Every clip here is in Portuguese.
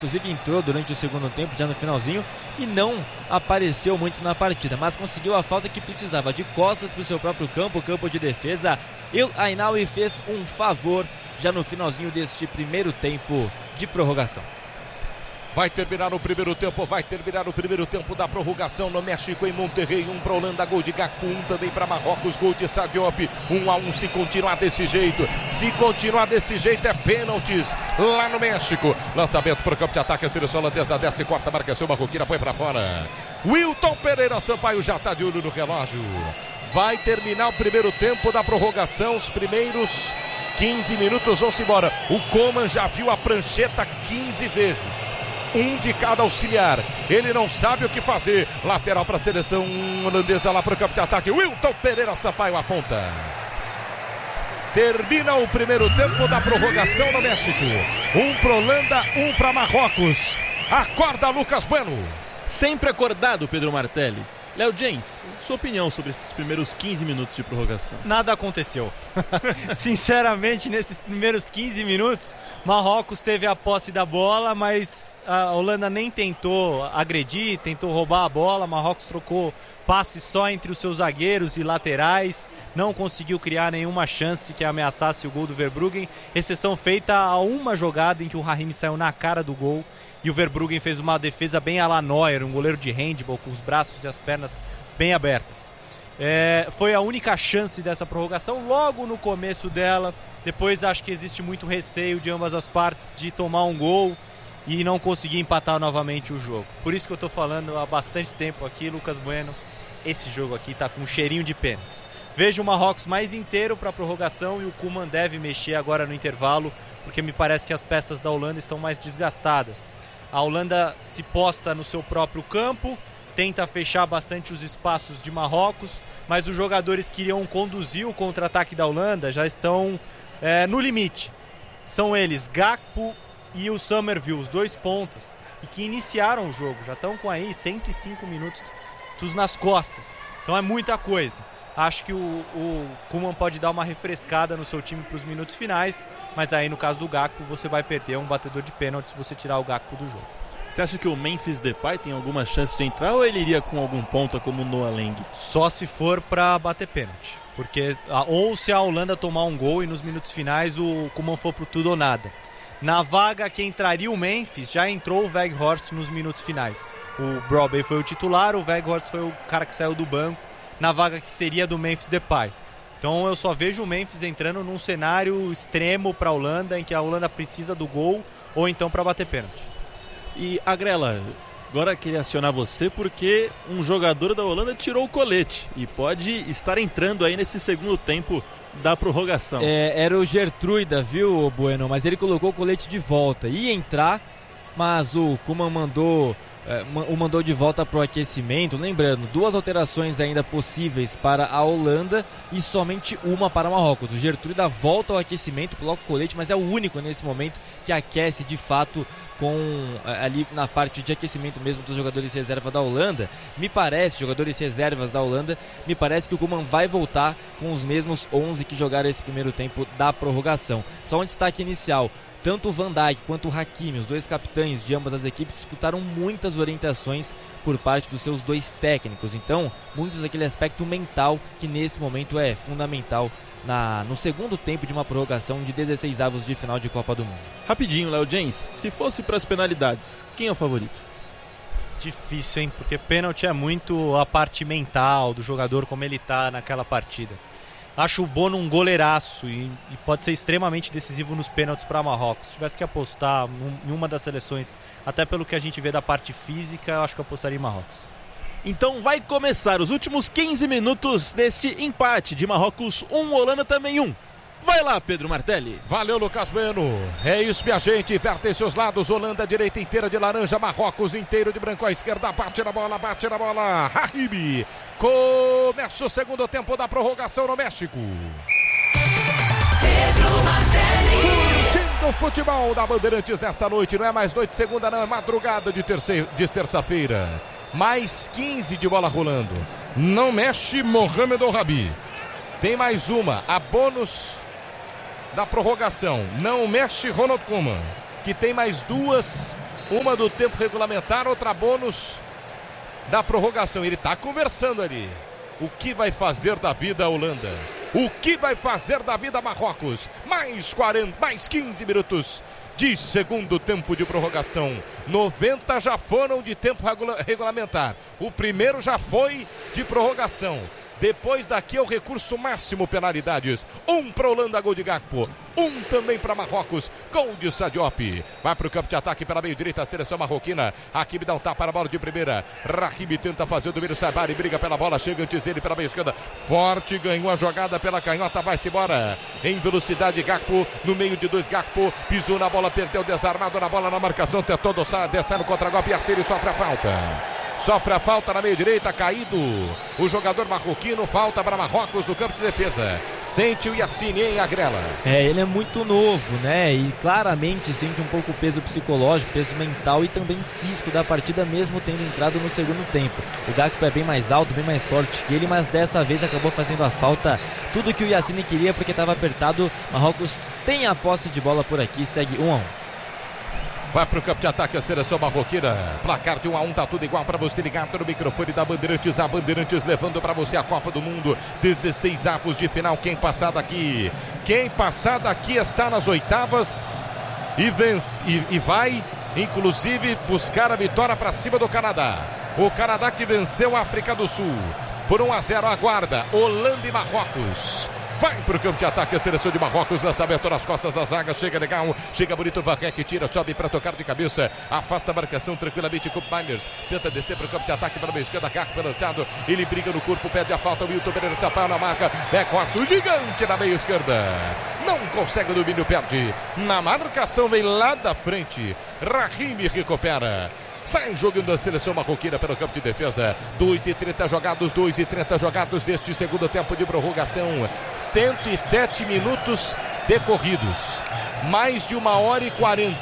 Inclusive entrou durante o segundo tempo, já no finalzinho, e não apareceu muito na partida, mas conseguiu a falta que precisava, de costas para o seu próprio campo de defesa. El Ainaoui fez um favor já no finalzinho deste primeiro tempo de prorrogação. Vai terminar o primeiro tempo da prorrogação no México, em Monterrey. 1 para a Holanda, gol de Gakpo, 1 também para Marrocos, gol de Sadiop. 1-1, se continuar desse jeito é pênaltis lá no México. Lançamento para o campo de ataque, a seleção holandesa desce, corta a marcação, Marroquina põe para fora. Wilton Pereira Sampaio já está de olho no relógio. Vai terminar o primeiro tempo da prorrogação, os primeiros 15 minutos vão-se embora. O Koeman já viu a prancheta 15 vezes. Um de cada auxiliar. Ele não sabe o que fazer. Lateral para a seleção holandesa lá para o campo de ataque. Wilton Pereira Sampaio aponta. Termina o primeiro tempo da prorrogação no México. 1 para Holanda, 1 para Marrocos. Acorda, Lucas Bueno. Sempre acordado, Pedro Martelli. Léo James, sua opinião sobre esses primeiros 15 minutos de prorrogação? Nada aconteceu. Sinceramente, nesses primeiros 15 minutos, Marrocos teve a posse da bola, mas a Holanda nem tentou agredir, tentou roubar a bola. Marrocos trocou passes só entre os seus zagueiros e laterais, não conseguiu criar nenhuma chance que ameaçasse o gol do Verbruggen, exceção feita a uma jogada em que o Rahimi saiu na cara do gol. E o Verbruggen fez uma defesa bem à la Neuer, um goleiro de handball, com os braços e as pernas bem abertas. Foi a única chance dessa prorrogação, logo no começo dela. Depois acho que existe muito receio de ambas as partes de tomar um gol e não conseguir empatar novamente o jogo. Por isso que eu estou falando há bastante tempo aqui, Lucas Bueno, esse jogo aqui está com um cheirinho de pênaltis. Vejo o Marrocos mais inteiro para a prorrogação e o Koeman deve mexer agora no intervalo, porque me parece que as peças da Holanda estão mais desgastadas. A Holanda se posta no seu próprio campo, tenta fechar bastante os espaços de Marrocos, mas os jogadores que iriam conduzir o contra-ataque da Holanda já estão no limite. São eles, Gakpo e o Summerville, os dois pontas, e que iniciaram o jogo, já estão com aí 105 minutos nas costas. Então é muita coisa. Acho que o Koeman pode dar uma refrescada no seu time para os minutos finais, mas aí no caso do Gakpo você vai perder um batedor de pênalti se você tirar o Gakpo do jogo. Você acha que o Memphis Depay tem alguma chance de entrar ou ele iria com algum ponta como o Noah Lang? Só se for para bater pênalti, porque ou se a Holanda tomar um gol e nos minutos finais o Koeman for pro tudo ou nada. Na vaga que entraria o Memphis, já entrou o Weghorst nos minutos finais. O Brobbey foi o titular, o Weghorst foi o cara que saiu do banco, na vaga que seria do Memphis Depay. Então eu só vejo o Memphis entrando num cenário extremo para a Holanda, em que a Holanda precisa do gol, ou então para bater pênalti. E Agrela, agora queria acionar você porque um jogador da Holanda tirou o colete e pode estar entrando aí nesse segundo tempo da prorrogação. Era o Gertruida, viu, Bueno? Mas ele colocou o colete de volta. Ia entrar, mas o Koeman o mandou de volta para o aquecimento. Lembrando, 2 alterações ainda possíveis para a Holanda e somente uma para Marrocos. O Gertruida volta ao aquecimento, coloca o colete, mas é o único nesse momento que aquece de fato ali na parte de aquecimento mesmo dos jogadores reserva da Holanda. Jogadores reservas da Holanda, me parece que o Koeman vai voltar com os mesmos 11 que jogaram esse primeiro tempo da prorrogação. Só um destaque inicial: tanto o Van Dijk quanto o Hakimi, os dois capitães de ambas as equipes, escutaram muitas orientações por parte dos seus 2 técnicos. Então, muito daquele aspecto mental que nesse momento é fundamental no segundo tempo de uma prorrogação de 16avos de final de Copa do Mundo. Rapidinho, Léo James, se fosse para as penalidades, quem é o favorito? Difícil, hein? Porque pênalti é muito a parte mental do jogador, como ele tá naquela partida. Acho o Bono um goleiraço e pode ser extremamente decisivo nos pênaltis para Marrocos. Se tivesse que apostar em uma das seleções, até pelo que a gente vê da parte física, eu acho que eu apostaria em Marrocos. Então vai começar os últimos 15 minutos deste empate de Marrocos 1, Holanda também 1. Vai lá, Pedro Martelli. Valeu, Lucas Bueno. É isso, minha gente. Verte seus lados. Holanda, direita inteira de laranja. Marrocos inteiro de branco à esquerda. Bate na bola. Rahimi. Começa o segundo tempo da prorrogação no México. Pedro Martelli. Curtindo o futebol da Bandeirantes nesta noite. Não é mais noite de segunda, não. É madrugada de terça-feira. Mais 15 de bola rolando. Não mexe Mohamed El-Rabi. Tem mais uma. A bônus da prorrogação. Não mexe Ronald Koeman, que tem mais 2 Uma do tempo regulamentar, outra bônus da prorrogação. Ele está conversando ali. O que vai fazer da vida a Holanda? O que vai fazer da vida Marrocos? Mais 15 minutos de segundo tempo de prorrogação. 90 já foram de tempo regulamentar. O primeiro já foi de prorrogação. Depois daqui é o recurso máximo, penalidades. 1 para Holanda, gol de Gakpo. 1 também para Marrocos, gol de Sadiop. Vai para o campo de ataque pela meio direita, a seleção marroquina. Hakimi dá um tapa na bola de primeira. Rahimi tenta fazer o domínio, Sabari briga pela bola, chega antes dele pela meia esquerda. Forte, ganhou a jogada pela canhota, vai-se embora. Em velocidade, Gakpo, no meio de 2, Gakpo. Pisou na bola, perdeu desarmado na bola, na marcação. Tentou descer no contra-golpe e Assiri sofre a falta. Sofre a falta na meia direita, caído o jogador marroquino, falta para Marrocos no campo de defesa. Sente o Yassine em Agrela. Ele é muito novo, né? E claramente sente um pouco o peso psicológico, peso mental e também físico da partida, mesmo tendo entrado no segundo tempo. O Gakpo é bem mais alto, bem mais forte que ele, mas dessa vez acabou fazendo a falta. Tudo que o Yassine queria porque estava apertado. Marrocos tem a posse de bola por aqui, segue 1-1. Vai para o campo de ataque a seleção marroquina. Placar de 1-1, tá tudo igual para você ligado no microfone da Bandeirantes. A Bandeirantes levando para você a Copa do Mundo. 16 avos de final. Quem passar daqui está nas oitavas e vence e vai, inclusive, buscar a vitória para cima do Canadá. O Canadá que venceu a África do Sul por 1-0. Aguarda Holanda e Marrocos. Vai para o campo de ataque a seleção de Marrocos, lançamento nas costas da zaga, chega legal, chega bonito, Varrec tira, sobe para tocar de cabeça, afasta a marcação tranquilamente, Cup Miners tenta descer para o campo de ataque pela meia esquerda, Gakpo lançado, ele briga no corpo, pede a falta, o Milton Pereira Safar na marca, coça o gigante na meia esquerda, não consegue o domínio, perde, na marcação vem lá da frente, Rahimi recupera. Sai jogando a seleção marroquina pelo campo de defesa. 2:30 jogados deste segundo tempo de prorrogação. 107 minutos decorridos. Mais de 1h40.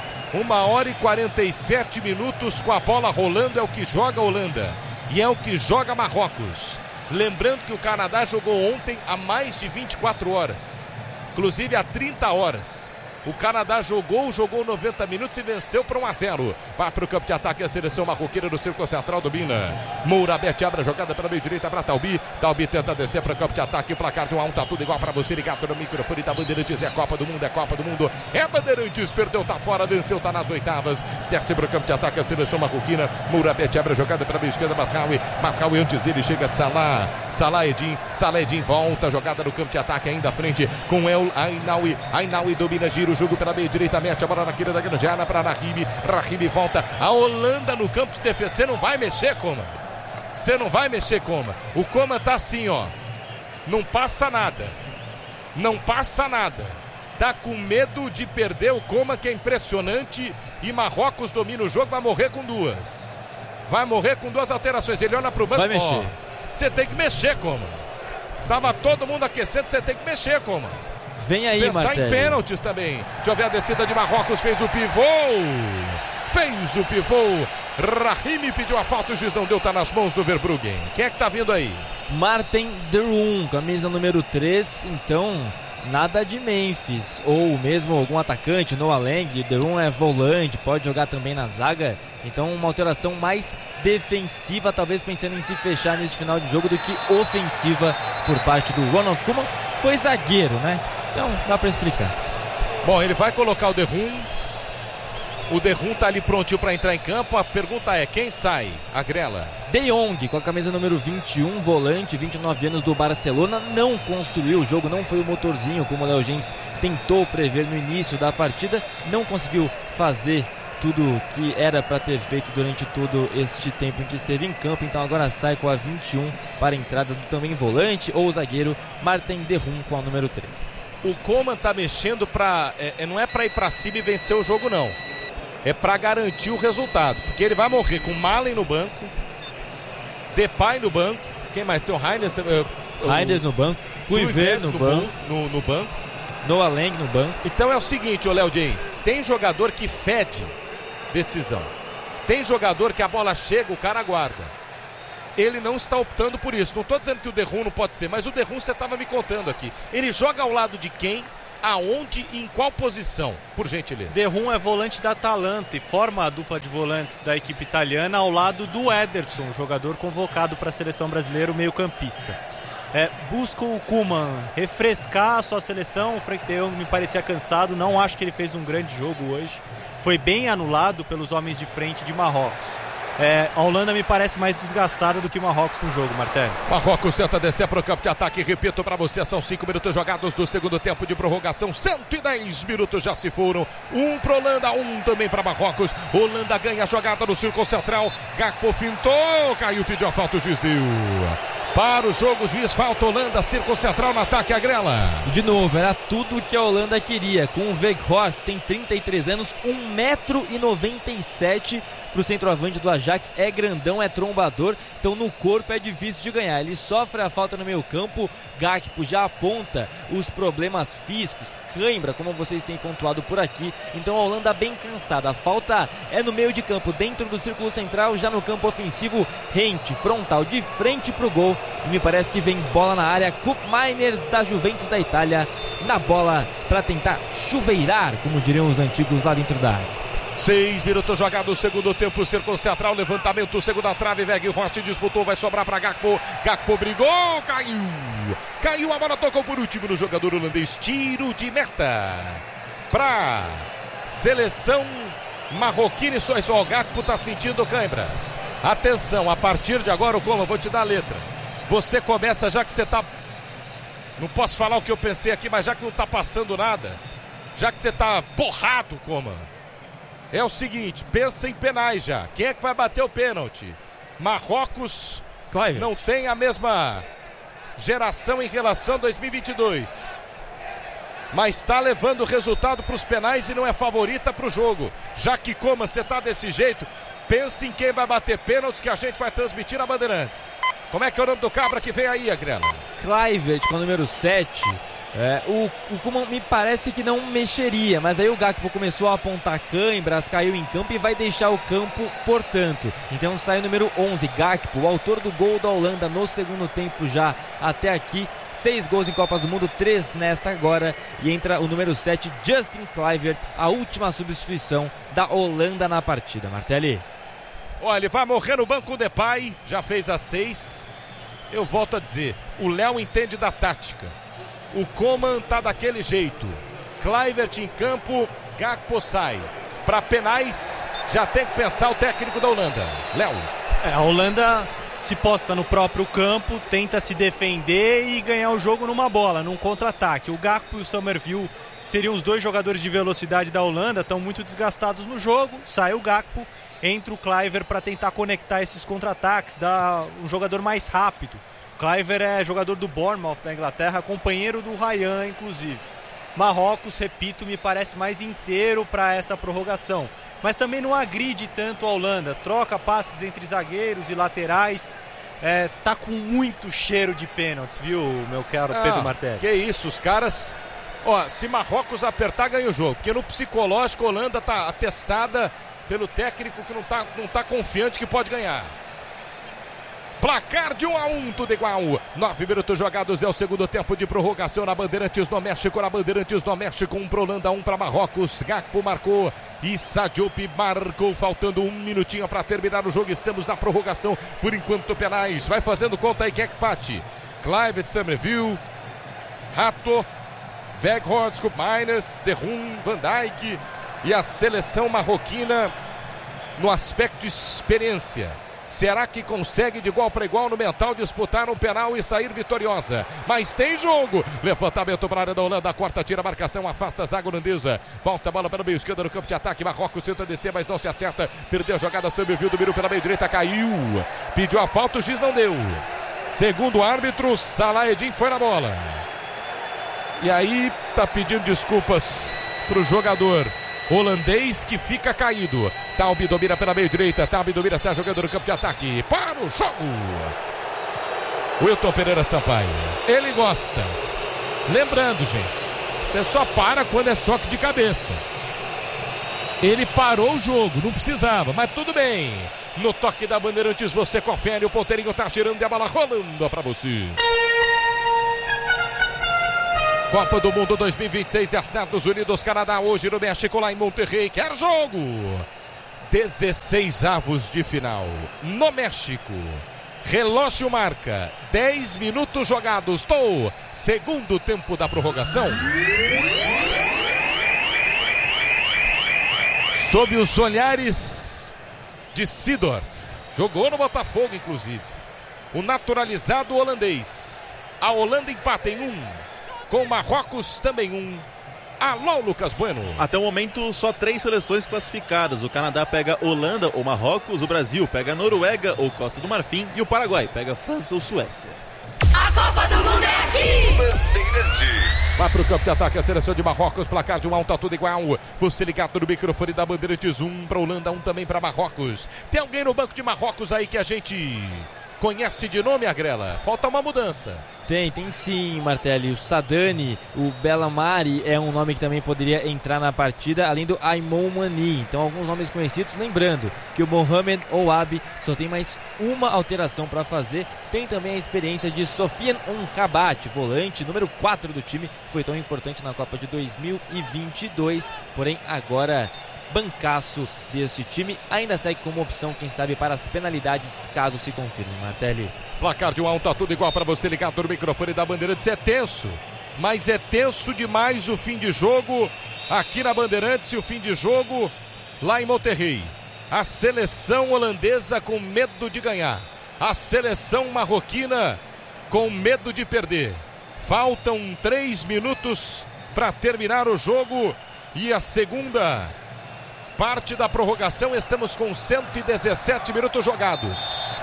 1h47 minutos com a bola rolando. É o que joga a Holanda. E é o que joga Marrocos. Lembrando que o Canadá jogou ontem há mais de 24 horas. Inclusive há 30 horas. O Canadá jogou 90 minutos e venceu por 1-0. Vai para o campo de ataque a seleção marroquina no círculo central, domina. Mourabet abre a jogada pela meio direita para Talbi. Talbi tenta descer para o campo de ataque. O placar de 1-1, tá tudo igual para você ligado no microfone da Bandeirantes. É Copa do Mundo, é Copa do Mundo. É Bandeirantes, perdeu, tá fora, venceu, tá nas oitavas. Desce para o campo de ataque a seleção marroquina. Mourabet abre a jogada pela meio esquerda, Masraoui antes dele chega Salah Edin volta a jogada no campo de ataque ainda à frente com El Ainaoui domina, gira o jogo pela meia direita, mete a bola na querida grande área para Rahimi volta, a Holanda no campo de defesa. Você não vai mexer, Coman. Você não vai mexer, Coman. O Coman tá assim, ó. Não passa nada. Tá com medo de perder o Coman, que é impressionante. E Marrocos domina o jogo, vai morrer com duas. Alterações. Ele olha pro banco. Vai mexer. Você tem que mexer, Coman. Tava todo mundo aquecendo, você tem que mexer, Coman. Vem aí, pensar Martelli. em pênaltis também. Deixa eu ver a descida de Marrocos, fez o pivô. Rahimi pediu a falta, o juiz não deu, tá nas mãos do Verbruggen. Quem é que tá vindo aí? Martin de Roon, camisa número 3, então nada de Memphis, ou mesmo algum atacante, Noah Lang. De Roon é volante, pode jogar também na zaga, então uma alteração mais defensiva, talvez pensando em se fechar nesse final de jogo do que ofensiva por parte do Ronald Koeman. Foi zagueiro, né? Então dá pra explicar. Bom, ele vai colocar o De Roon. O De Roon tá ali prontinho para entrar em campo. A pergunta é, quem sai? Agrela. De Jong, com a camisa número 21, volante, 29 anos do Barcelona, não construiu o jogo, não foi o motorzinho como o Léo Gens tentou prever no início da partida, não conseguiu fazer tudo que era para ter feito durante todo este tempo em que esteve em campo, então agora sai com a 21 para a entrada do também volante ou zagueiro Martin de Roon com a número 3. O Koeman tá mexendo para não é para ir para cima e vencer o jogo, não. É para garantir o resultado, porque ele vai morrer com Malen no banco, Depay no banco, quem mais tem? O Reinders no banco, Kluivert no banco, no banco, Noah Lang no banco. Então é o seguinte, o Léo James, tem jogador que fede decisão, tem jogador que a bola chega, o cara guarda. Ele não está optando por isso. Não estou dizendo que o De Roon não pode ser, mas o De Roon você estava me contando aqui. Ele joga ao lado de quem aonde e em qual posição, por gentileza? De Roon é volante da Atalanta e forma a dupla de volantes da equipe italiana ao lado do Ederson, jogador convocado para a seleção brasileira, o meio-campista. Busca o Koeman refrescar a sua seleção. O Frenkie de Jong me parecia cansado, não acho que ele fez um grande jogo hoje. Foi bem anulado pelos homens de frente de Marrocos. A Holanda me parece mais desgastada do que Marrocos no jogo, Martelli. Marrocos tenta descer para o campo de ataque. Repito para você, são 5 minutos jogados do segundo tempo de prorrogação. 110 minutos já se foram. 1 para Holanda, 1 também para Marrocos. Holanda ganha a jogada no círculo central. Gakpo fintou, caiu, pediu a falta, o juiz deu. Para o jogo, o juiz falta. Holanda, círculo central no ataque, Agrela. De novo, era tudo o que a Holanda queria. Com o Weghorst, tem 33 anos, 1,97 m para o centroavante do Ajax. É grandão, é trombador, então no corpo é difícil de ganhar. Ele sofre a falta no meio campo. Gakpo já aponta os problemas físicos, cãibra, como vocês têm pontuado por aqui. Então a Holanda bem cansada. A falta é no meio de campo, dentro do círculo central, já no campo ofensivo. Rente, frontal, de frente para o gol. E me parece que vem bola na área. Koopmeiners da Juventus da Itália na bola para tentar chuveirar, como diriam os antigos, lá dentro da área. 6 minutos jogados, segundo tempo, círculo central, levantamento, segunda trave, Weghorst disputou, vai sobrar para Gakpo. Gakpo brigou, caiu, a bola tocou por último no jogador holandês. Tiro de meta para seleção marroquina. E só o Gakpo está sentindo cãibras. Atenção, a partir de agora, como eu vou te dar a letra. Você começa, já que você está... Não posso falar o que eu pensei aqui, mas já que não está passando nada, já que você está borrado, é o seguinte, pensa em penais já. Quem é que vai bater o pênalti? Marrocos não tem a mesma geração em relação a 2022. Mas está levando o resultado para os penais e não é favorita para o jogo. Já que você está desse jeito, pense em quem vai bater pênaltis que a gente vai transmitir na Bandeirantes. Como é que é o nome do cabra que vem aí, Agrela? Kluivert com o número 7. O Koeman me parece que não mexeria, mas aí o Gakpo começou a apontar cãibras, caiu em campo e vai deixar o campo, portanto. Então sai o número 11, Gakpo, o autor do gol da Holanda no segundo tempo já até aqui. 6 gols em Copas do Mundo, 3 nesta agora. E entra o número 7, Justin Kluivert, a última substituição da Holanda na partida. Martelli. Olha, ele vai morrer no banco, o Depay, já fez a 6. Eu volto a dizer, o Léo entende da tática. O Koeman tá daquele jeito. Kluivert em campo, Gakpo sai. Para penais, já tem que pensar o técnico da Holanda. Léo. A Holanda se posta no próprio campo, tenta se defender e ganhar o jogo numa bola, num contra-ataque. O Gakpo e o Summerville seriam os 2 jogadores de velocidade da Holanda, estão muito desgastados no jogo. Sai o Gakpo, entra o Kluivert para tentar conectar esses contra-ataques, dar um jogador mais rápido. Kluivert é jogador do Bournemouth da Inglaterra, companheiro do Ryan, inclusive. Marrocos, repito, me parece mais inteiro para essa prorrogação. Mas também não agride tanto a Holanda. Troca passes entre zagueiros e laterais. Tá com muito cheiro de pênaltis, viu, meu caro Pedro Martelli? Que isso, os caras... se Marrocos apertar, ganha o jogo. Porque no psicológico, a Holanda tá atestada pelo técnico que não tá confiante que pode ganhar. Placar de 1-1, tudo igual. 9 minutos jogados, é o segundo tempo de prorrogação na Bandeirantes do México. Na Bandeirantes do México, 1 para Holanda, 1 para Marrocos. Gakpo marcou e Sadio marcou, faltando 1 minutinho para terminar o jogo. Estamos na prorrogação, por enquanto penais. Vai fazendo conta aí, quem é que bate? Kluivert, Summerville, Rato, Weghorst, Koopmeiners, De Roon, Van Dijk e a seleção marroquina no aspecto de experiência. Será que consegue de igual para igual no mental disputar um penal e sair vitoriosa? Mas tem jogo. Levantamento para a área da Holanda. Corta, tira a marcação, afasta a zaga holandesa. Volta a bola para o meio esquerdo no campo de ataque. Marrocos tenta descer, mas não se acerta. Perdeu a jogada. Summerville dominou pela meio direita. Caiu. Pediu a falta, o juiz não deu. Segundo o árbitro, Salah Eddin foi na bola. E aí tá pedindo desculpas para o jogador holandês que fica caído. Taube domina pela meio direita. Taube domina, sai jogando no campo de ataque. Para o jogo. Wilton Pereira Sampaio. Ele gosta. Lembrando, gente, você só para quando é choque de cabeça. Ele parou o jogo, não precisava, mas tudo bem. No toque da Bandeirantes você confere. O ponteirinho tá girando e a bola rolando para você. Copa do Mundo 2026, Estados Unidos, Canadá, hoje no México, lá em Monterrey. Quer jogo? 16avos de final no México. Relógio marca 10 minutos jogados do segundo tempo da prorrogação. Sob os olhares de Seedorf, jogou no Botafogo inclusive, o naturalizado holandês. A Holanda empata em 1, com Marrocos também 1. Alô, Lucas Bueno. Até o momento, só 3 seleções classificadas. O Canadá pega Holanda ou Marrocos, o Brasil pega Noruega ou Costa do Marfim e o Paraguai pega França ou Suécia. A Copa do Mundo é aqui! Bandeirantes. Vai pro campo de ataque a seleção de Marrocos, placar de 1-1, tá tudo igual. Você ligado no microfone da Bandeirantes, 1 para Holanda, 1 também para Marrocos. Tem alguém no banco de Marrocos aí que a gente conhece de nome, Agrela? Falta uma mudança. Tem sim, Martelli. O Sadani, o Bellamari é um nome que também poderia entrar na partida, além do Aimon Mani. Então, alguns nomes conhecidos. Lembrando que o Mohamed Ouabi só tem mais uma alteração para fazer. Tem também a experiência de Sofiane Amrabat, volante, número 4 do time. Foi tão importante na Copa de 2022, porém agora bancaço deste time. Ainda segue como opção, quem sabe, para as penalidades, caso se confirme, Martelli. Placar de 1-1, tá tudo igual para você ligado no microfone da Bandeirantes. É tenso, mas é tenso demais o fim de jogo aqui na Bandeirantes e o fim de jogo lá em Monterrey. A seleção holandesa com medo de ganhar, a seleção marroquina com medo de perder. Faltam 3 minutos para terminar o jogo e a segunda parte da prorrogação. Estamos com 117 minutos jogados.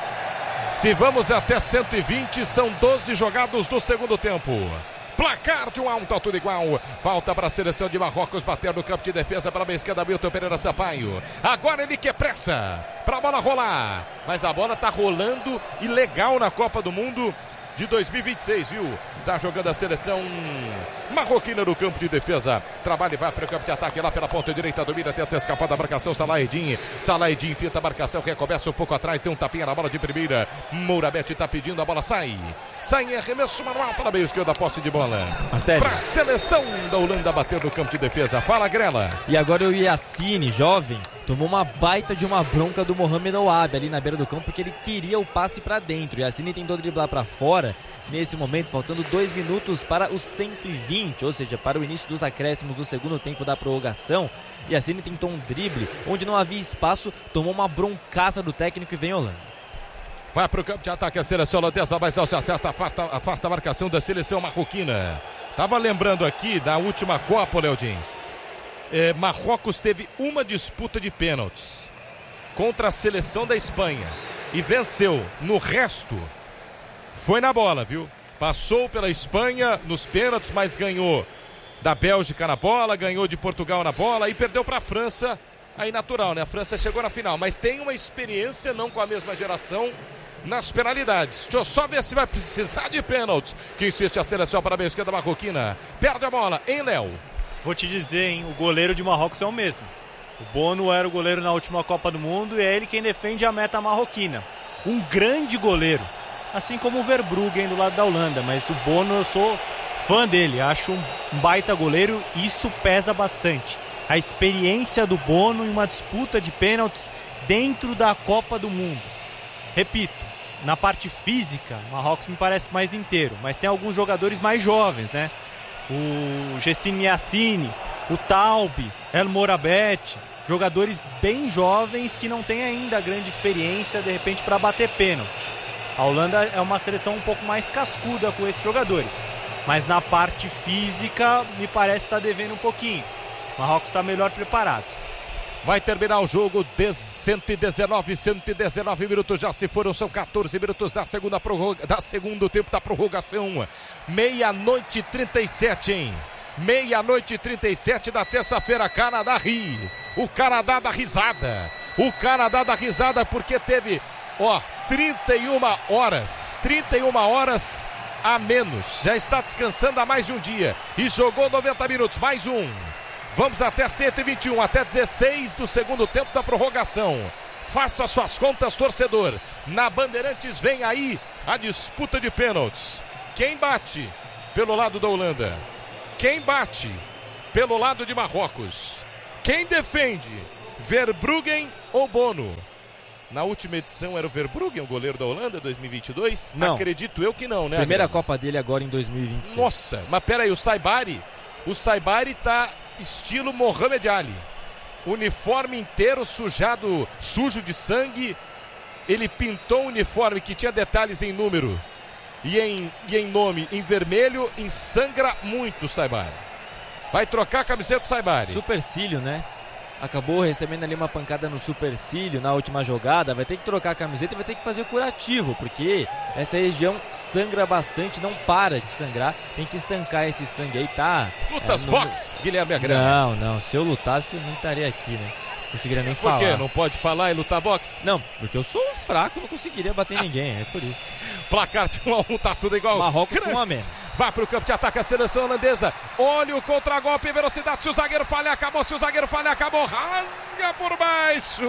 Se vamos até 120, são 12 jogados do segundo tempo. Placar de 1-1, tá tudo igual. Falta para a seleção de Marrocos bater no campo de defesa para a esquerda, Milton Pereira Sampaio. Agora ele quer pressa para a bola rolar. Mas a bola tá rolando e legal na Copa do Mundo de 2026, viu? Está jogando a seleção marroquina no campo de defesa. Trabalha e vai para o campo de ataque lá pela ponta direita. Domina, tenta escapar da marcação. Salaedin finta a marcação. Recomeça um pouco atrás. Tem um tapinha na bola de primeira. Mourabete está pedindo. A bola sai. Sai em arremesso manual para a meia esquerda. Posse de bola para a seleção da Holanda bater no campo de defesa. Fala, Grela. E agora o Yassine, jovem, tomou uma baita de uma bronca do Mohamed Ouabi ali na beira do campo, porque ele queria o passe para dentro. O Yassine tentou driblar para fora. Nesse momento, faltando 2 minutos para os 120, ou seja, para o início dos acréscimos do segundo tempo da prorrogação. E assim ele tentou um drible, onde não havia espaço, tomou uma broncaça do técnico e vem Holanda. Vai para o campo de ataque a seleção holandesa, mas não se acerta, afasta a marcação da seleção marroquina. Tava lembrando aqui da última Copa, Léo Dins. Marrocos teve uma disputa de pênaltis contra a seleção da Espanha e venceu. No resto foi na bola, viu? Passou pela Espanha nos pênaltis, mas ganhou da Bélgica na bola, ganhou de Portugal na bola e perdeu para a França. Aí natural, né? A França chegou na final, mas tem uma experiência, não com a mesma geração, nas penalidades. Deixa eu só ver se vai precisar de pênaltis. Que insiste a seleção para a esquerda marroquina. Perde a bola, hein, Léo? Vou te dizer, hein? O goleiro de Marrocos é o mesmo. O Bono era o goleiro na última Copa do Mundo e é ele quem defende a meta marroquina. Um grande goleiro. Assim como o Verbruggen do lado da Holanda, mas o Bono, eu sou fã dele, acho um baita goleiro, isso pesa bastante. A experiência do Bono em uma disputa de pênaltis dentro da Copa do Mundo. Repito, na parte física, o Marrocos me parece mais inteiro, mas tem alguns jogadores mais jovens, né? O Gessine Yassine, o Taube, El Mourabete, jogadores bem jovens que não têm ainda grande experiência, de repente, para bater pênalti. A Holanda é uma seleção um pouco mais cascuda com esses jogadores. Mas na parte física, me parece estar devendo um pouquinho. O Marrocos está melhor preparado. Vai terminar o jogo, 119 minutos já se foram, são 14 minutos da segundo tempo da prorrogação. 00:37, hein? 00:37 da terça-feira, Canadá ri. O Canadá dá risada. O Canadá dá risada porque teve, 31 horas a menos. Já está descansando há mais de um dia e jogou 90 minutos, mais um. Vamos até 121, até 16 do segundo tempo da prorrogação. Faça suas contas, torcedor. Na Bandeirantes vem aí a disputa de pênaltis. Quem bate pelo lado da Holanda? Quem bate pelo lado de Marrocos? Quem defende? Verbruggen ou Bono? Na última edição era o Verbruggen, o goleiro da Holanda, 2022? Não. Acredito eu que não, né? Primeira Adriano? Copa dele agora em 2026. Nossa, mas peraí, o Saibari tá estilo Mohamed Ali. Uniforme inteiro sujado, sujo de sangue. Ele pintou um uniforme que tinha detalhes em número e em nome em vermelho, e sangra muito o Saibari. Vai trocar a camiseta do Saibari. Supercílio, né? Acabou recebendo ali uma pancada no supercílio na última jogada. Vai ter que trocar a camiseta e vai ter que fazer o curativo, porque essa região sangra bastante, não para de sangrar. Tem que estancar esse sangue aí, tá? Lutas box, Guilherme Agrela. Não, se eu lutasse eu não estaria aqui, né? Não conseguiria nem falar. Por quê? Não pode falar e lutar boxe? Não, porque eu sou fraco, não conseguiria bater ninguém, é por isso. Placar de 1-1, tá tudo igual. Marrocos com 1 a menos. Vai pro campo de ataque a seleção holandesa. Olha o contragolpe, velocidade. Se o zagueiro falha, acabou. Rasga por baixo.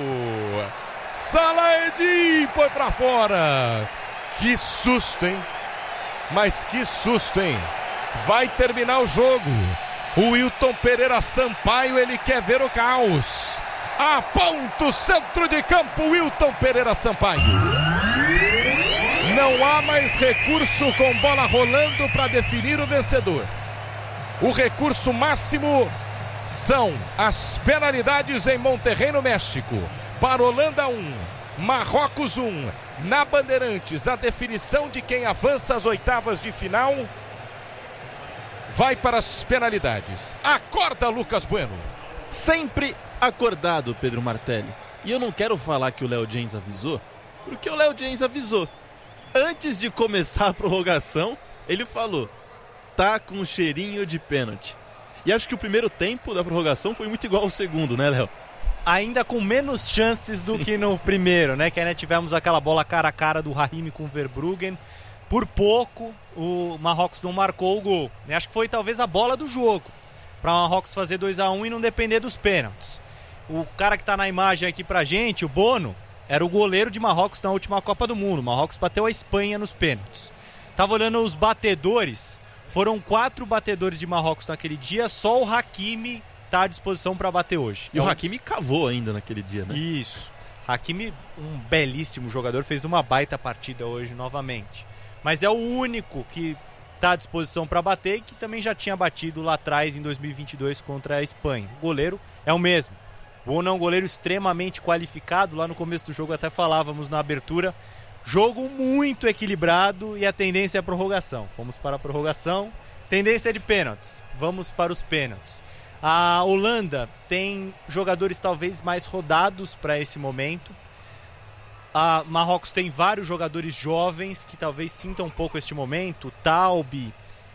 Salah-Eddin foi pra fora. Que susto, hein? Mas que susto, hein? Vai terminar o jogo. O Wilton Pereira Sampaio, ele quer ver o caos. Aponta o centro de campo, Wilton Pereira Sampaio. Não há mais recurso com bola rolando para definir o vencedor. O recurso máximo são as penalidades em Monterrey, no México. Para Holanda 1, Marrocos 1. Na Bandeirantes, a definição de quem avança às oitavas de final vai para as penalidades. Acorda, Lucas Bueno. Sempre acordado, Pedro Martelli. E eu não quero falar que o Léo James avisou, porque o Léo James avisou. Antes de começar a prorrogação, ele falou: tá com cheirinho de pênalti. E acho que o primeiro tempo da prorrogação foi muito igual ao segundo, né, Léo? Ainda com menos chances do que no primeiro, né? Que ainda tivemos aquela bola cara a cara do Rahimi com o Verbruggen. Por pouco, o Marrocos não marcou o gol. Acho que foi talvez a bola do jogo, para o Marrocos fazer 2-1 e não depender dos pênaltis. O cara que está na imagem aqui pra gente, o Bono, era o goleiro de Marrocos na última Copa do Mundo. O Marrocos bateu a Espanha nos pênaltis. Tava olhando os batedores, foram 4 batedores de Marrocos naquele dia, só o Hakimi está à disposição para bater hoje. E o Hakimi cavou ainda naquele dia, né? Isso. Hakimi, um belíssimo jogador, fez uma baita partida hoje novamente. Mas é o único que está à disposição para bater e que também já tinha batido lá atrás em 2022 contra a Espanha. O goleiro é o mesmo. O Bono é um goleiro extremamente qualificado. Lá no começo do jogo até falávamos na abertura. Jogo muito equilibrado e a tendência é a prorrogação. Vamos para a prorrogação. Tendência de pênaltis. Vamos para os pênaltis. A Holanda tem jogadores talvez mais rodados para esse momento. A Marrocos tem vários jogadores jovens que talvez sintam um pouco este momento. Taube,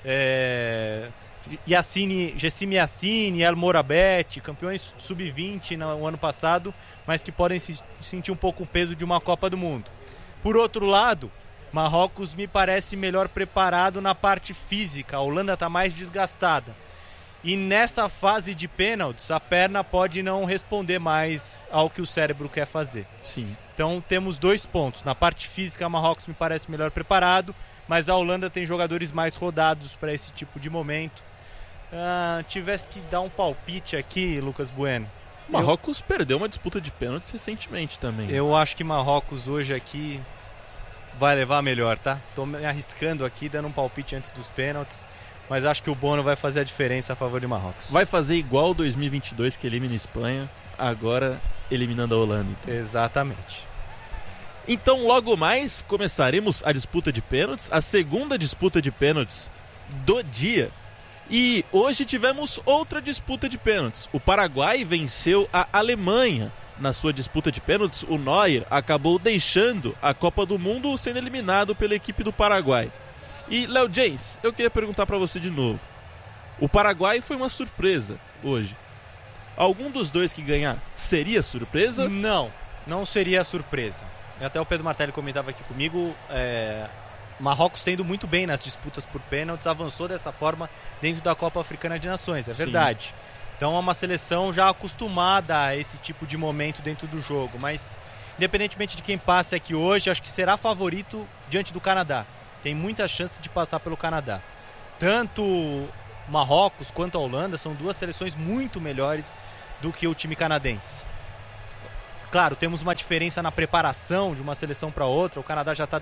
Gessime Yassine, El Morabet, campeões sub-20 no ano passado, mas que podem sentir um pouco o peso de uma Copa do Mundo. Por outro lado, Marrocos me parece melhor preparado na parte física. A Holanda está mais desgastada. E nessa fase de pênaltis, a perna pode não responder mais ao que o cérebro quer fazer. Sim. Então temos 2 pontos. Na parte física, a Marrocos me parece melhor preparado, mas a Holanda tem jogadores mais rodados para esse tipo de momento. Tivesse que dar um palpite aqui, Lucas Bueno. Marrocos perdeu uma disputa de pênaltis recentemente também. Eu acho que Marrocos hoje aqui vai levar a melhor, tá? Tô me arriscando aqui, dando um palpite antes dos pênaltis. Mas acho que o Bono vai fazer a diferença a favor de Marrocos. Vai fazer igual 2022 que elimina a Espanha, agora eliminando a Holanda. Então. Exatamente. Então logo mais começaremos a disputa de pênaltis, a segunda disputa de pênaltis do dia. E hoje tivemos outra disputa de pênaltis. O Paraguai venceu a Alemanha na sua disputa de pênaltis. O Neuer acabou deixando a Copa do Mundo sendo eliminado pela equipe do Paraguai. E, Léo James, eu queria perguntar para você de novo. O Paraguai foi uma surpresa hoje. Algum dos dois que ganhar seria surpresa? Não seria surpresa. Até o Pedro Martelli comentava aqui comigo, Marrocos tendo muito bem nas disputas por pênaltis, avançou dessa forma dentro da Copa Africana de Nações, é verdade. Sim. Então é uma seleção já acostumada a esse tipo de momento dentro do jogo, mas independentemente de quem passe aqui hoje, acho que será favorito diante do Canadá. Tem muita chance de passar pelo Canadá. Tanto Marrocos quanto a Holanda são duas seleções muito melhores do que o time canadense. Claro, temos uma diferença na preparação de uma seleção para outra. O Canadá já está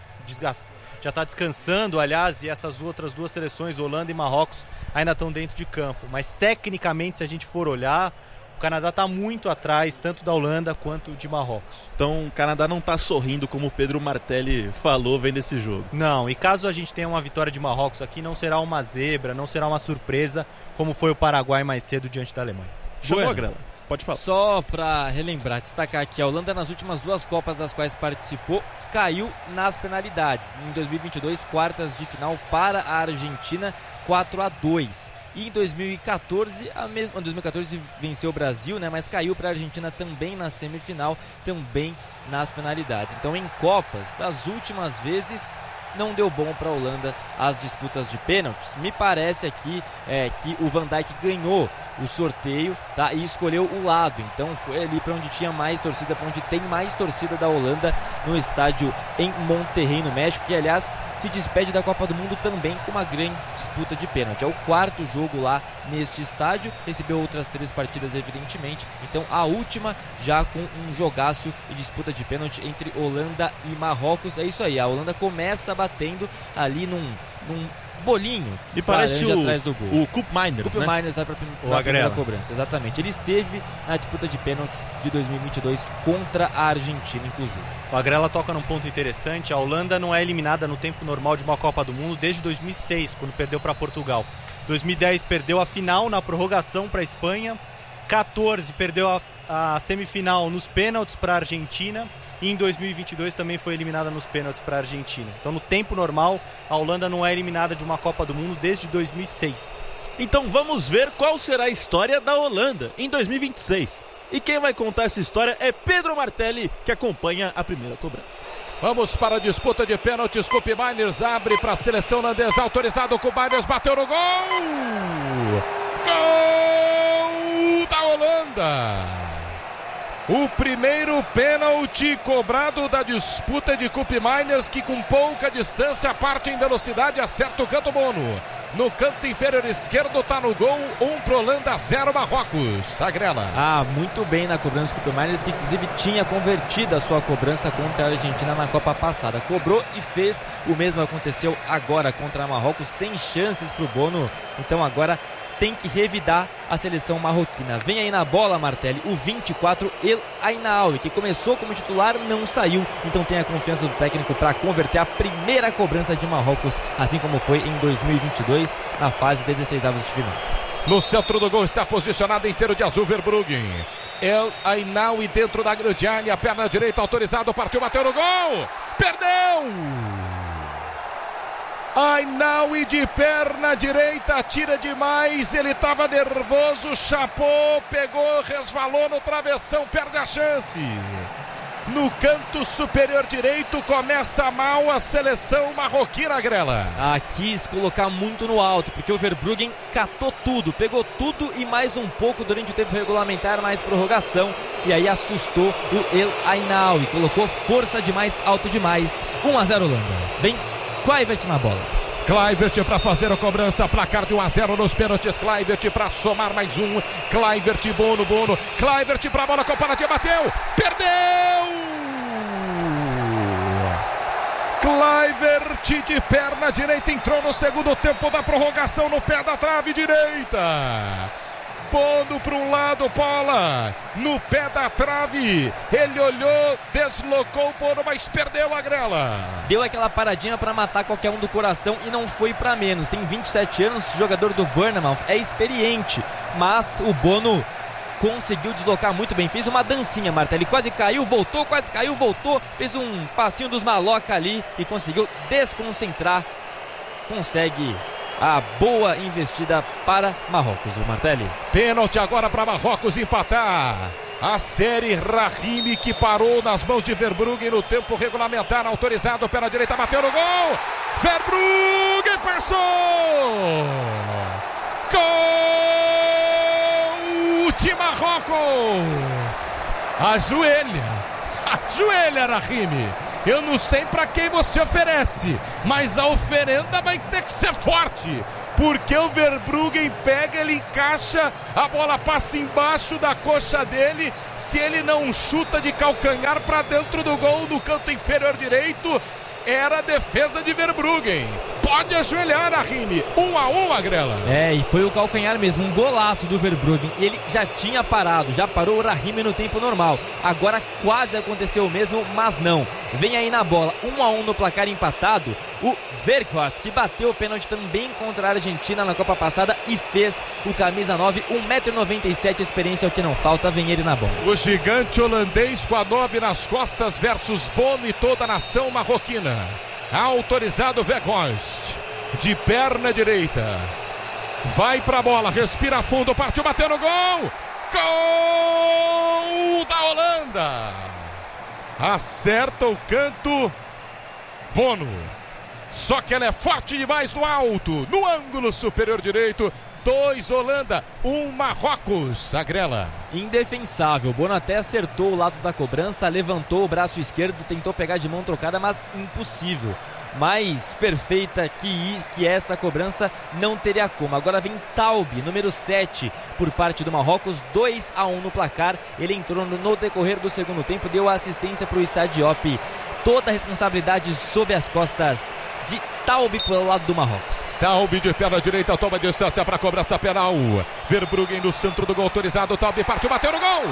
descansando, aliás, e essas outras duas seleções, Holanda e Marrocos, ainda estão dentro de campo. Mas tecnicamente, se a gente for olhar, o Canadá está muito atrás, tanto da Holanda quanto de Marrocos. Então o Canadá não está sorrindo como o Pedro Martelli falou vendo esse jogo. Não, e caso a gente tenha uma vitória de Marrocos aqui, não será uma zebra, não será uma surpresa, como foi o Paraguai mais cedo diante da Alemanha. Chamou a Grela. Pode falar. Só para relembrar, destacar que a Holanda nas últimas 2 Copas das quais participou, caiu nas penalidades. Em 2022, quartas de final para a Argentina, 4-2. E em 2014, 2014 venceu o Brasil, né, mas caiu para a Argentina também na semifinal, também nas penalidades. Então em Copas, das últimas vezes, não deu bom para a Holanda as disputas de pênaltis. Me parece aqui que o Van Dijk ganhou o sorteio, tá, e escolheu o lado. Então foi ali para onde tinha mais torcida, para onde tem mais torcida da Holanda, no estádio em Monterrey, no México, que aliás se despede da Copa do Mundo também com uma grande disputa de pênalti. É o 4º jogo lá neste estádio, recebeu outras 3 partidas evidentemente, então a última já com um jogaço e disputa de pênalti entre Holanda e Marrocos. É isso aí, a Holanda começa batendo ali num bolinho e parece atrás do gol. O Koop Meiners, né? Meiners vai para a primeira cobrança, exatamente. Ele esteve na disputa de pênaltis de 2022 contra a Argentina, inclusive. O Agrela toca num ponto interessante. A Holanda não é eliminada no tempo normal de uma Copa do Mundo desde 2006, quando perdeu para Portugal. 2010 perdeu a final na prorrogação para a Espanha. 14 perdeu a semifinal nos pênaltis para a Argentina. E em 2022 também foi eliminada nos pênaltis para a Argentina. Então no tempo normal a Holanda não é eliminada de uma Copa do Mundo desde 2006. Então vamos ver qual será a história da Holanda em 2026. E quem vai contar essa história é Pedro Martelli, que acompanha a primeira cobrança. Vamos para a disputa de pênaltis. Koop Meiners abre para a seleção holandesa. Autorizado, Koop Meiners bateu no gol! Gol da Holanda! O primeiro pênalti cobrado da disputa de Koop Meiners, que com pouca distância parte em velocidade, acerta o canto Bono. No canto inferior esquerdo está no gol, 1 para Holanda, 0 Marrocos. Sagrela. Muito bem na cobrança do Koop Meiners, que inclusive tinha convertido a sua cobrança contra a Argentina na Copa passada. Cobrou e fez, o mesmo aconteceu agora contra a Marrocos, sem chances para o Bono. Então agora tem que revidar a seleção marroquina. Vem aí na bola, Martelli, o 24, El Ainaoui, que começou como titular, não saiu, então tem a confiança do técnico para converter a primeira cobrança de Marrocos, assim como foi em 2022, na fase de 16avos de final. No centro do gol está posicionado inteiro de azul Verbruggen. El Ainaoui dentro da grande área, perna direita autorizado, partiu, bateu no gol, perdeu! Ainaoui de perna direita, tira demais, ele estava nervoso, chapou, pegou, resvalou no travessão, perde a chance. No canto superior direito, começa mal a seleção marroquina, Grela. Quis colocar muito no alto, porque o Verbruggen catou tudo, pegou tudo e mais um pouco durante o tempo regulamentar, mais prorrogação, e aí assustou o El Ainaoui, colocou força demais, alto demais. 1-0 Holanda. Vem Kluivert na bola. Kluivert para fazer a cobrança, placar de 1-0 nos pênaltis. Kluivert para somar mais um. Kluivert, Bono. Kluivert para a bola comparativa, bateu, perdeu! Kluivert de perna direita entrou no segundo tempo da prorrogação no pé da trave direita. Bono para um lado, bola no pé da trave, ele olhou, deslocou o Bono, mas perdeu a Grela. Deu aquela paradinha para matar qualquer um do coração e não foi para menos. Tem 27 anos, jogador do Bournemouth, é experiente, mas o Bono conseguiu deslocar muito bem, fez uma dancinha, Martelli, quase caiu, voltou, fez um passinho dos maloca ali e conseguiu desconcentrar, consegue a boa investida para Marrocos, o Martelli. Pênalti agora para Marrocos empatar a série. Rahimi, que parou nas mãos de Verbruggen no tempo regulamentar, autorizado pela direita, bateu no gol, Verbruggen passou, gol de Marrocos, ajoelha Rahimi. Eu não sei para quem você oferece, mas a oferenda vai ter que ser forte. porque o Verbruggen pega, ele encaixa, a bola passa embaixo da coxa dele, se ele não chuta de calcanhar para dentro do gol no canto inferior direito, era a defesa de Verbruggen. Pode ajoelhar, Rahimi. 1-1, Agrela. E foi o calcanhar mesmo, um golaço do Verbruggen. Ele já tinha parado, já parou o Rahimi no tempo normal. Agora quase aconteceu o mesmo, mas não. Vem aí na bola, 1-1 no placar empatado. O Weghorst, que bateu o pênalti também contra a Argentina na Copa passada e fez o camisa 9, 1,97m, experiência é o que não falta, vem ele na bola. O gigante holandês com a 9 nas costas versus Bono e toda a nação marroquina. Autorizado Weghorst, de perna direita, vai pra bola, respira fundo, partiu, bateu no gol. Gol da Holanda. Acerta o canto Bono, só que ela é forte demais no alto, no ângulo superior direito. 2 Holanda, 1 Marrocos. Agrela. Indefensável, Bono até acertou o lado da cobrança, levantou o braço esquerdo, tentou pegar de mão trocada, mas impossível. Mais perfeita que essa cobrança não teria como. Agora vem Taube, número 7, por parte do Marrocos, 2-1 no placar. Ele entrou no decorrer do segundo tempo, deu a assistência para o Issa Diop. Toda a responsabilidade sob as costas de Taube pelo lado do Marrocos. Taube de perna direita, toma distância para cobrança penal. Verbruggen no centro do gol autorizado. Taube partiu, bateu no gol.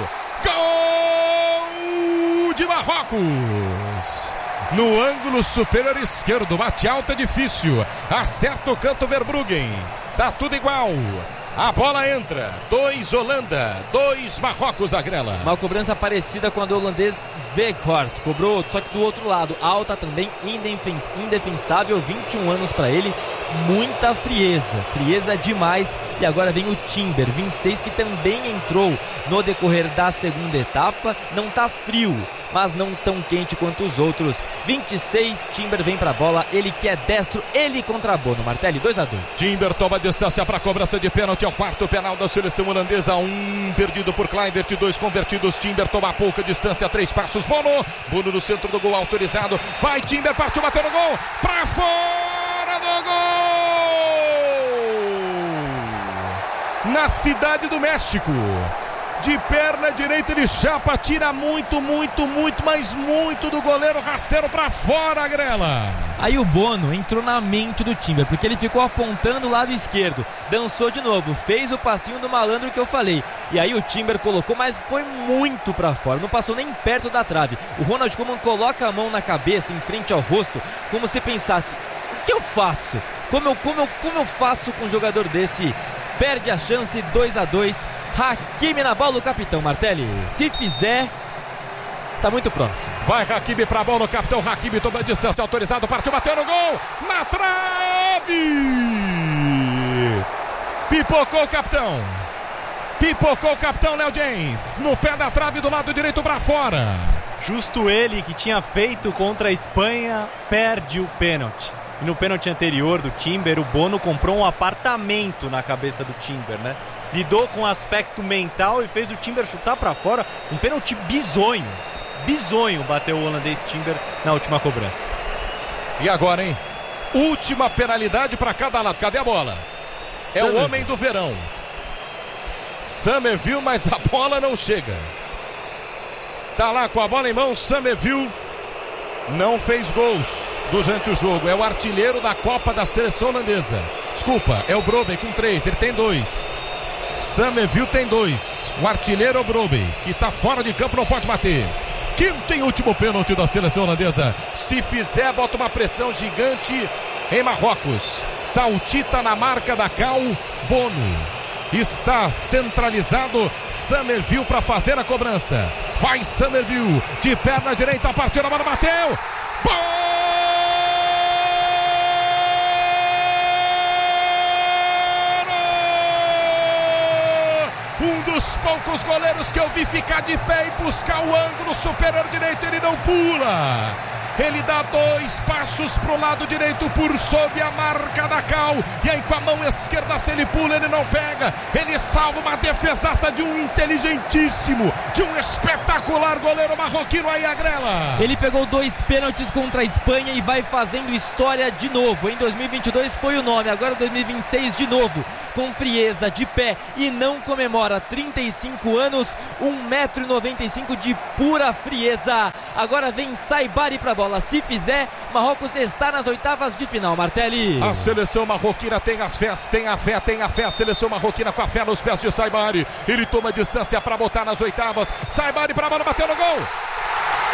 Gol de Marrocos. No ângulo superior esquerdo, bate alta, difícil. Acerta o canto Verbruggen. Tá tudo igual. A bola entra, 2 Holanda, 2 Marrocos, Agrela. Uma cobrança parecida com a do holandês Weghorst, cobrou só que do outro lado, alta também, indefensável, 21 anos para ele, muita frieza demais. E agora vem o Timber, 26, que também entrou no decorrer da segunda etapa, não tá frio, mas não tão quente quanto os outros. 26, Timber vem pra bola, ele que é destro, ele contra Bono. Martelli, 2-2. Timber toma distância para cobrança de pênalti, é o quarto penal da seleção holandesa. 1 perdido por Kluivert, 2 convertidos. Timber toma pouca distância, 3 passos. Bono no centro do gol autorizado. Vai Timber, partiu, bateu no gol, pra fora do gol! Na cidade do México. De perna direita ele chapa, tira muito, mas muito do goleiro, rasteiro pra fora, Agrela. Aí o Bono entrou na mente do Timber, porque ele ficou apontando o lado esquerdo, dançou de novo, fez o passinho do malandro que eu falei, e aí o Timber colocou, mas foi muito pra fora, não passou nem perto da trave. O Ronald Koeman coloca a mão na cabeça, em frente ao rosto, como se pensasse, o que eu faço? Como eu faço com um jogador desse? Perde a chance, 2-2. Hakimi na bola, o capitão. Martelli, se fizer, tá muito próximo. Vai Hakimi pra bola, o capitão Hakimi toma distância, autorizado, partiu, bateu no gol, na trave! Pipocou o capitão Léo James, no pé da trave do lado direito pra fora. Justo ele, que tinha feito contra a Espanha, perde o pênalti. E no pênalti anterior do Timber, o Bono comprou um apartamento na cabeça do Timber, né? Lidou com o aspecto mental e fez o Timber chutar pra fora. Um pênalti bizonho. Bizonho bateu o holandês Timber na última cobrança. E agora, hein? Última penalidade pra cada lado. Cadê a bola? É o homem do verão. Summerville, mas a bola não chega. Tá lá com a bola em mão, Summerville. Não fez gols durante o jogo. É o artilheiro da Copa da seleção holandesa. Desculpa, é o Brobbey com 3, ele tem 2. Summerville tem 2. O artilheiro é o Brobbey, que está fora de campo, não pode bater. Quinto e último pênalti da seleção holandesa. Se fizer, bota uma pressão gigante em Marrocos. Saltita na marca da Cal. Bono está centralizado. Summerville para fazer a cobrança. Vai Summerville de perna direita, partiu, a bola bateu. Um dos poucos goleiros que eu vi ficar de pé e buscar o ângulo superior direito, ele não pula. ele dá 2 passos pro lado direito por sob a marca da Cal, e aí com a mão esquerda, se ele pula, ele não pega, ele salva uma defesaça de um inteligentíssimo, de um espetacular goleiro marroquino aí, Agrela. Ele pegou 2 pênaltis contra a Espanha e vai fazendo história de novo. Em 2022 foi o nome, agora 2026 de novo, com frieza, de pé, e não comemora. 35 anos, 1,95 m de pura frieza. Agora vem Saibari pra bola. Se fizer, Marrocos está nas oitavas de final, Martelli. A seleção marroquina tem a fé. A seleção marroquina com a fé nos pés de Saibari. Ele toma distância para botar nas oitavas. Saibari pra bola, bateu no gol.